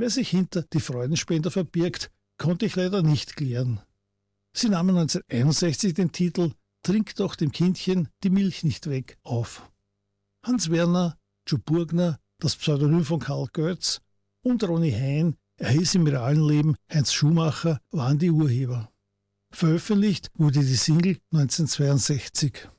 Wer sich hinter die Freudenspender verbirgt, konnte ich leider nicht klären. Sie nahmen 1961 den Titel »Trink doch dem Kindchen die Milch nicht weg« auf. Hans Werner, Joe Burgner, das Pseudonym von Karl Götz und Ronny Hein, er hieß im realen Leben Heinz Schumacher, waren die Urheber. Veröffentlicht wurde die Single 1962.